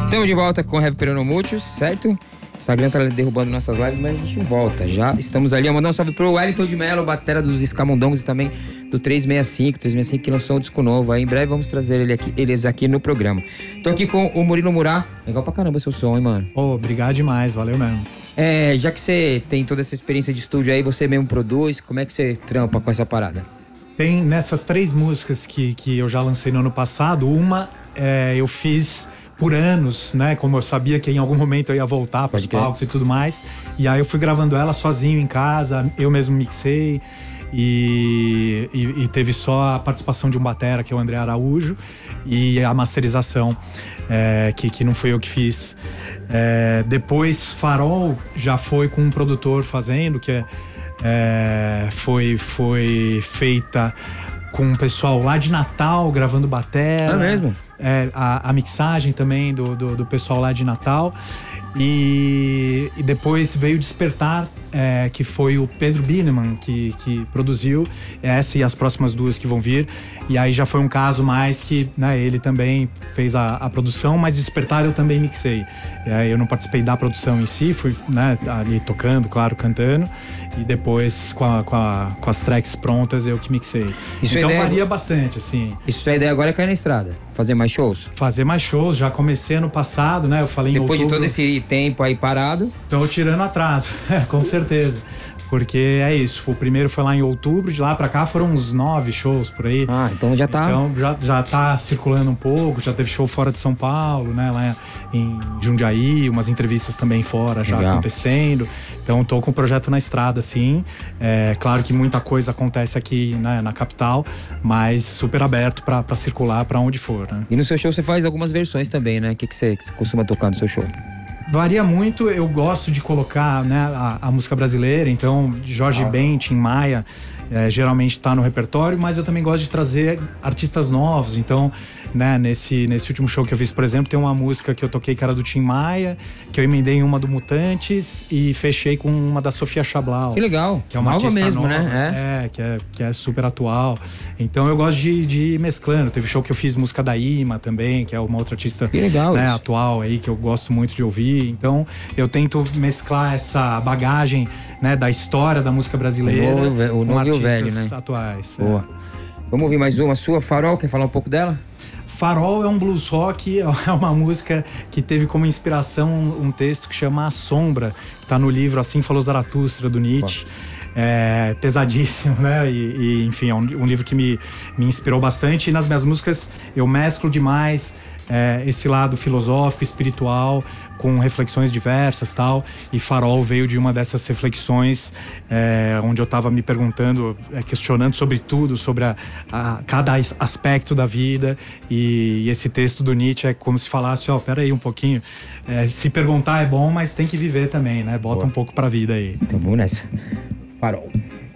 Estamos de volta com o Heavy Peronomútil, certo? O Instagram tá derrubando nossas lives, mas a gente volta. Já estamos ali. Eu mandar um salve pro Wellington de Mello, batera dos Escamondongos e também do 365 que lançou um disco novo. Aí em breve vamos trazer eles aqui no programa. Tô aqui com o Murilo Murá. Legal pra caramba seu som, hein, mano? Obrigado demais, valeu mesmo. Já que você tem toda essa experiência de estúdio aí, você mesmo produz, como é que você trampa com essa parada? Tem nessas 3 músicas que eu já lancei no ano passado, uma eu fiz por anos, né? Como eu sabia que em algum momento eu ia voltar para os palcos e tudo mais. E aí eu fui gravando ela sozinho em casa, eu mesmo mixei. E teve só a participação de um batera, que é o André Araújo, e a masterização, que não fui eu que fiz. Depois Farol já foi com um produtor fazendo, que foi feita com o pessoal lá de Natal gravando batera. É mesmo? A mixagem também do pessoal lá de Natal. E depois veio Despertar, que foi o Pedro Bineman que produziu essa e as próximas 2 que vão vir. E aí já foi um caso mais que, né, ele também fez a produção, mas Despertar eu também mixei. Eu não participei da produção em si, fui, né, ali tocando, claro, cantando. E depois com as tracks prontas eu que mixei. Então varia bastante, assim. Isso a ideia agora é cair na estrada, fazer mais shows? Fazer mais shows, já comecei ano passado, né? Eu falei em outubro. Depois de todo esse tempo aí parado. Tô tirando atraso, com certeza. Porque é isso, o primeiro foi lá em outubro, de lá pra cá foram uns 9 shows por aí. Então já tá... Então já tá circulando um pouco, já teve show fora de São Paulo, né? Lá em Jundiaí, umas entrevistas também fora já acontecendo. Então tô com o projeto na estrada, assim. Claro que muita coisa acontece aqui, né, na capital, mas super aberto pra circular pra onde for, né? E no seu show você faz algumas versões também, né? O que você costuma tocar no seu show? Varia muito, eu gosto de colocar, né, a música brasileira, então Jorge Ben, Tim Maia, geralmente está no repertório, mas eu também gosto de trazer artistas novos. Então, né, nesse último show que eu fiz, por exemplo, tem uma música que eu toquei que era do Tim Maia, que eu emendei em uma do Mutantes e fechei com uma da Sofia Chablau. Que legal, que é uma nova mesmo, nova, né? Que é super atual. Então eu gosto de ir mesclando. Teve show que eu fiz música da Ima também, que é uma outra artista, né, atual aí, que eu gosto muito de ouvir. Então eu tento mesclar essa bagagem, né, da história da música brasileira com artistas velho, né? atuais. Boa. Vamos ouvir mais uma sua, Farol, quer falar um pouco dela? Farol é um blues rock, é uma música que teve como inspiração um texto que chama A Sombra, que tá no livro Assim Falou Zaratustra, do Nietzsche. É pesadíssimo, né? E enfim, é um livro que me inspirou bastante. E nas minhas músicas eu mesclo demais esse lado filosófico, espiritual, com reflexões diversas e tal. E Farol veio de uma dessas reflexões, onde eu tava me perguntando, questionando sobre tudo, sobre cada aspecto da vida. E esse texto do Nietzsche é como se falasse, pera aí um pouquinho, se perguntar é bom, mas tem que viver também, né? Bota um pouco pra vida aí. Então vamos nessa. Farol.